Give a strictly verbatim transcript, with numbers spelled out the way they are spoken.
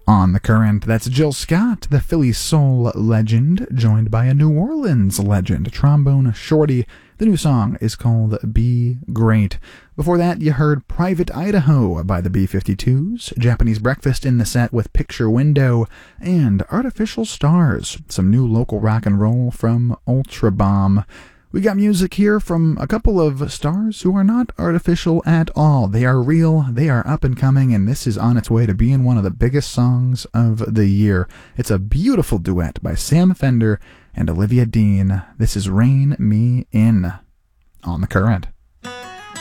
On the Current, that's Jill Scott, the Philly soul legend, joined by a New Orleans legend, Trombone Shorty. The new song is called Be Great. Before that, you heard Private Idaho by the B fifty-twos, Japanese Breakfast in the set with Picture Window, and Artificial Stars, some new local rock and roll from Ultra Bomb. We got music here from a couple of stars who are not artificial at all. They are real, they are up and coming, and this is on its way to being one of the biggest songs of the year. It's a beautiful duet by Sam Fender and Olivia Dean. This is Rain Me In on The Current.